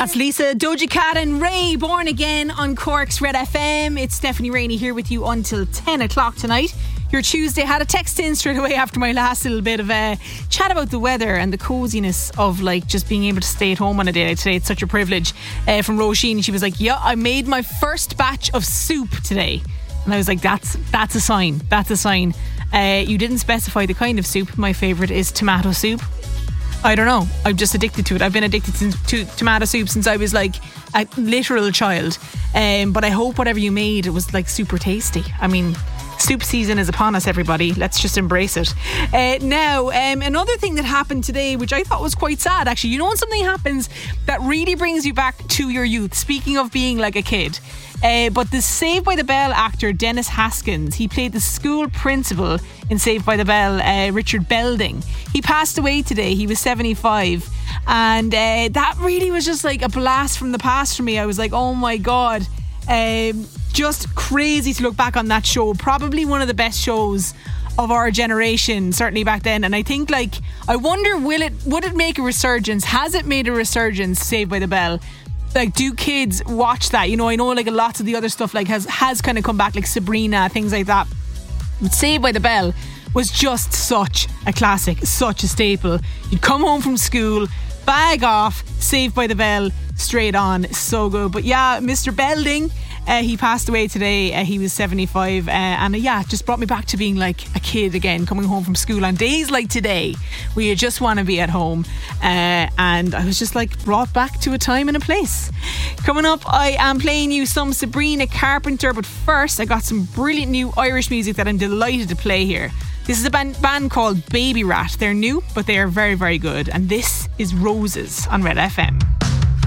That's Lisa, Doja Cat and Ray, Born Again on Cork's Red FM. It's Stephanie Rainey here with you until 10 o'clock tonight. Your Tuesday. Had a text in straight away after my last little bit of a chat about the weather and the coziness of like just being able to stay at home on a day like today. It's such a privilege. From Roisin, she was like, yeah, I made my first batch of soup today. And I was like, that's a sign. That's a sign. You didn't specify the kind of soup. My favourite is tomato soup. I don't know. I'm just addicted to it. I've been addicted to tomato soup since I was like a literal child. But I hope whatever you made, it was like super tasty. I mean, soup season is upon us, everybody. Let's just embrace it. Now, another thing that happened today, which I thought was quite sad, actually. You know when something happens that really brings you back to your youth? Speaking of being like a kid. But the Saved by the Bell actor Dennis Haskins, he played the school principal in Saved by the Bell, Richard Belding. He passed away today. He was 75. And that really was just like a blast from the past for me. I was like, oh my God. Just crazy to look back on that show. Probably one of the best shows of our generation, certainly back then. And I think like, I wonder, would it make a resurgence? Has it made a resurgence, Saved by the Bell? Like, do kids watch that? You know, I know like a lot of the other stuff like has kind of come back, like Sabrina, things like that. But Saved by the Bell was just such a classic, such a staple. You'd come home from school, bag off, Saved by the Bell, straight on. So good. But yeah, Mr. Belding, he passed away today. He was 75, and it just brought me back to being like a kid again, coming home from school on days like today where you just want to be at home, and I was just like brought back to a time and a place. Coming up, I am playing you some Sabrina Carpenter, but first I got some brilliant new Irish music that I'm delighted to play here. This is a band called Baby Rat. They're new, but they are very, very good, and this is Roses on Red FM.